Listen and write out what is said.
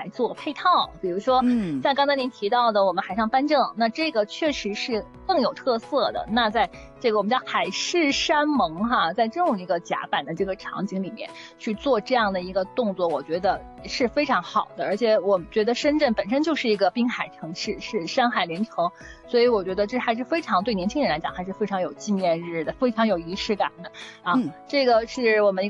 来做配套。比如说像刚才您提到的我们海上颁证，那这个确实是更有特色的。那在这个我们叫海誓山盟哈，在这种一个甲板的这个场景里面去做这样的一个动作，我觉得是非常好的。而且我觉得深圳本身就是一个滨海城市，是山海连城，所以我觉得这还是非常对年轻人来讲还是非常有纪念日的，非常有仪式感的啊。这个是我们